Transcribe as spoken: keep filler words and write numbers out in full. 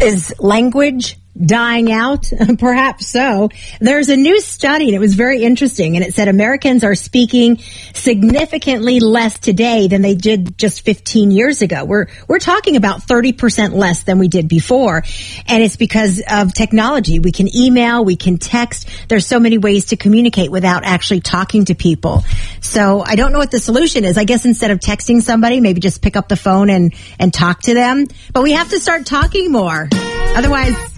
Is language dying out? Perhaps so. There's a new study, and it was very interesting, and it said Americans are speaking significantly less today than they did just fifteen years ago. We're we're talking about thirty percent less than we did before, and it's because of technology. We can email, we can text. There's so many ways to communicate without actually talking to people. So I don't know what the solution is. I guess instead of texting somebody, maybe just pick up the phone and, and talk to them. But we have to start talking more. Otherwise,